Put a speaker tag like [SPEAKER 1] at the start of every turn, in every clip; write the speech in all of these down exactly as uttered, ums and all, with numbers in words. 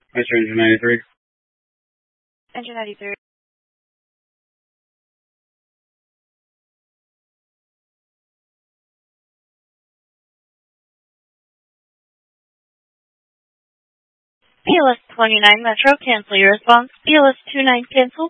[SPEAKER 1] Metro Engine ninety-three.
[SPEAKER 2] Engine ninety-three. P L S twenty-nine Metro, cancel your response. P L S twenty-nine, cancel.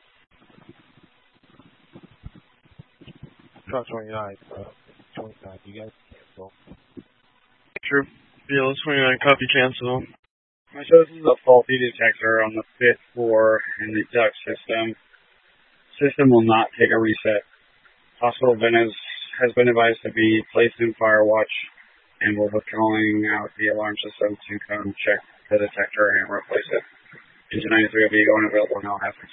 [SPEAKER 3] Truck twenty-nine, uh, twenty-nine, you guys cancel.
[SPEAKER 1] True. P L S twenty-nine, copy, cancel. So this is a faulty detector on the fifth floor in the duct system. System will not take a reset. Hospital Venice has been advised to be placed in fire watch and will be calling out the alarm system to come check the detector and replace it. Engine ninety-three will be going available now. Hazards.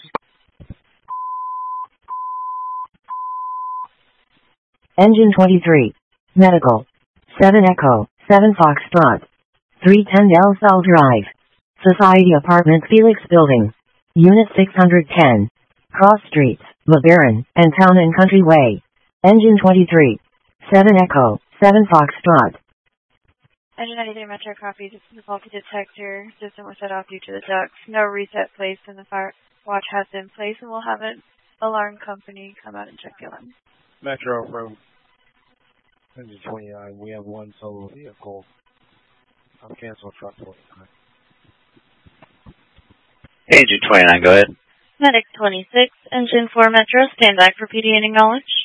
[SPEAKER 4] Engine twenty-three. Medical. seven Echo, seven Foxtrot. three ten Del Sol Drive. Society Apartments Felix Building. Unit six hundred ten. Cross Streets, LeBaron, and Town and Country Way. Engine twenty-three. seven Echo, seven Foxtrot.
[SPEAKER 2] Engine ninety-three Metro, copy. This is a faulty detector. System was shut off due to the ducts. No reset placed, and the fire watch has been placed, and we'll have an alarm company come out and check the alarm.
[SPEAKER 3] Metro from Engine twenty-nine, we have one solo vehicle. I'll cancel truck twenty-nine.
[SPEAKER 5] Engine twenty-nine, go ahead.
[SPEAKER 2] Medic twenty-six, Engine four Metro, stand by for P D and acknowledge.